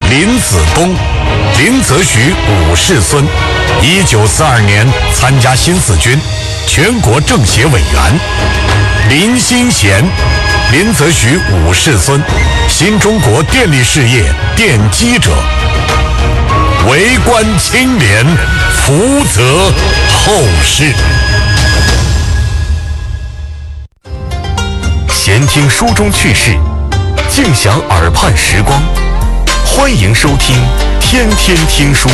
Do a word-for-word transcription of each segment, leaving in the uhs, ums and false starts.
林子东，林则徐五世孙，一九四二年参加新四军，全国政协委员。林新贤，林则徐五世孙，新中国电力事业奠基者。为官清廉，福泽后世。闲听书中趣事，静享耳畔时光。欢迎收听天天听书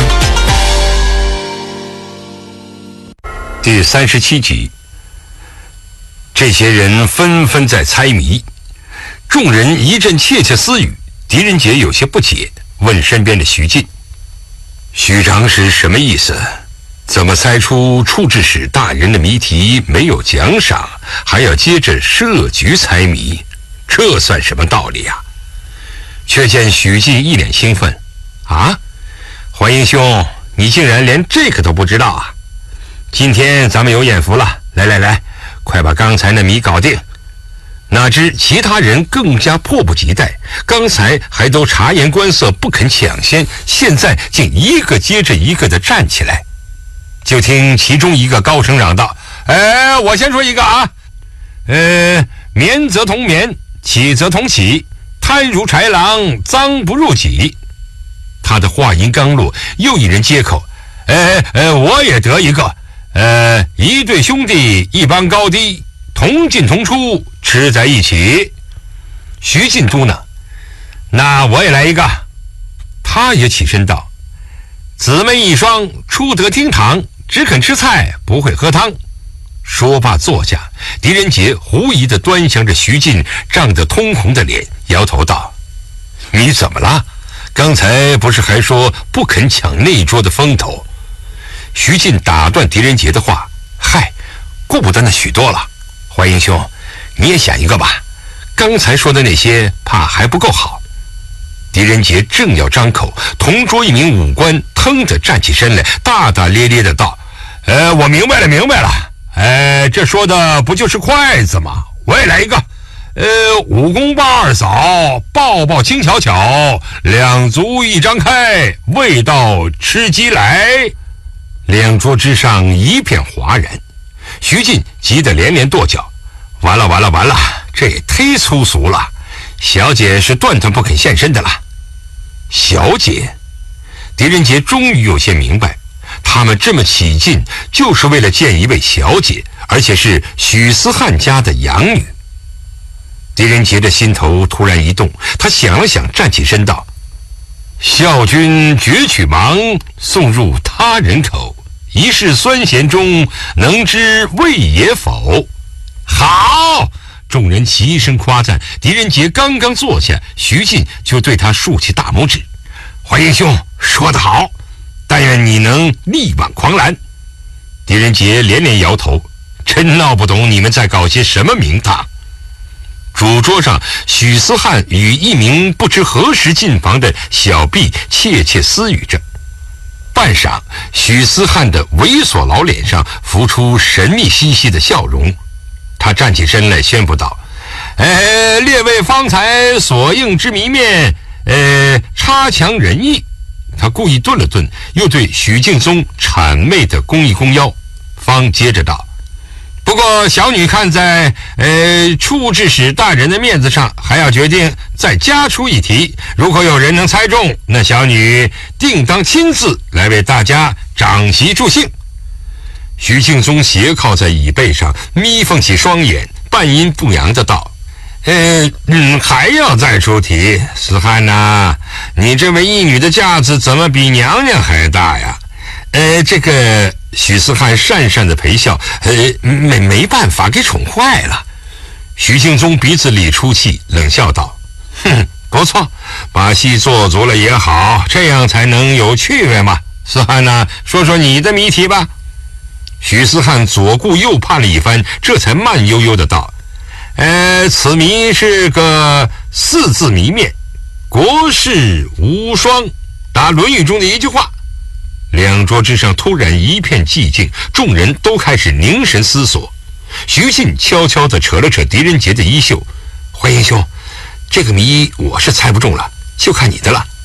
第三十七集。这些人纷纷在猜谜，众人一阵窃窃私语。狄仁杰有些不解，问身边的徐进：“徐长史什么意思？怎么猜出处置使大人的谜题没有奖赏，还要接着设局猜谜？这算什么道理啊？”却见许进一脸兴奋：“啊，怀英兄，你竟然连这个都不知道啊！今天咱们有眼福了，来来来，快把刚才那谜搞定。”哪知其他人更加迫不及待，刚才还都察言观色不肯抢先，现在竟一个接着一个的站起来。就听其中一个高声嚷道：“哎，我先说一个啊，呃，眠则同眠，起则同起，贪如豺狼，脏不入己。”他的话音刚落，又一人接口：“呃呃，我也得一个，呃，一对兄弟，一般高低，同进同出，吃在一起。”徐进嘟囔：“那我也来一个。”他也起身道：“姊妹一双，出得厅堂，只肯吃菜，不会喝汤。”说罢坐下，狄仁杰狐疑地端详着徐进涨得通红的脸，摇头道：“你怎么了？刚才不是还说不肯抢那桌的风头？”徐进打断狄仁杰的话：“嗨，顾不得那许多了。怀英兄，你也想一个吧，刚才说的那些怕还不够好。”狄仁杰正要张口，同桌一名武官腾地站起身来，大大咧咧的道：“呃，我明白了，明白了。呃，这说的不就是筷子吗？我也来一个。呃，武功八二嫂，抱抱轻巧巧，两足一张开，味道吃鸡来。”两桌之上一片哗然。徐进急得连连跺脚：“完了完了完了，这也忒粗俗了！小姐是断断不肯现身的了。”小姐？狄仁杰终于有些明白，他们这么起劲就是为了见一位小姐，而且是许思汉家的养女。狄仁杰的心头突然一动，他想了想，站起身道：“孝君攫取芒，送入他人口，一世酸咸中，能知味也否？”好！众人齐声夸赞。狄仁杰刚刚坐下，徐进就对他竖起大拇指：“怀英兄，说得好，但愿你能力挽狂澜。”狄仁杰连连摇头：“真闹不懂你们在搞些什么名堂。”主桌上，许思汉与一名不知何时进房的小婢窃窃私语着。半晌，许思汉的猥琐老脸上浮出神秘兮兮的笑容，他站起身来宣布道：“呃，列位方才所应之谜面，呃，差强人意。”他故意顿了顿，又对许敬宗谄媚的弓一弓腰，方接着道：“不过小女看在呃处置使大人的面子上，还要决定再加出一题。如果有人能猜中，那小女定当亲自来为大家掌旗助兴。”许敬宗斜靠在椅背上，眯缝起双眼，半阴不阳的道：“呃嗯，还要再出题？思汉呐、啊，你这位义女的架子怎么比娘娘还大呀？”呃，这个许思汉讪讪的陪笑：“呃，没没办法，给宠坏了。”许敬宗鼻子里出气，冷笑道：“哼，不错，把戏做足了也好，这样才能有趣味嘛。思汉呐、啊，说说你的谜题吧。”许思汉左顾右盼了一番，这才慢悠悠的道：“呃，此谜是个四字谜面，国士无双，答《论语》中的一句话。”两桌之上突然一片寂静，众人都开始凝神思索。徐进悄悄地扯了扯狄仁杰的衣袖：“怀英兄，这个谜我是猜不中了，就看你的了。”